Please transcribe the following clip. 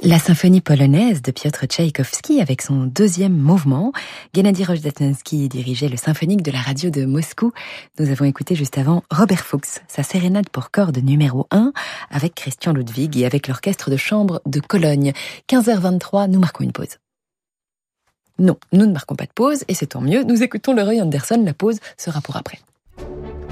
La symphonie polonaise de Piotr Tchaïkovski avec son deuxième mouvement. Gennady Rojdestvenski dirigeait le symphonique de la radio de Moscou. Nous avons écouté juste avant Robert Fuchs, sa sérénade pour cordes numéro 1 avec Christian Ludwig et avec l'orchestre de chambre de Cologne. 15h23, nous marquons une pause. Non, nous ne marquons pas de pause et c'est tant mieux. Nous écoutons le Roy Anderson, la pause sera pour après.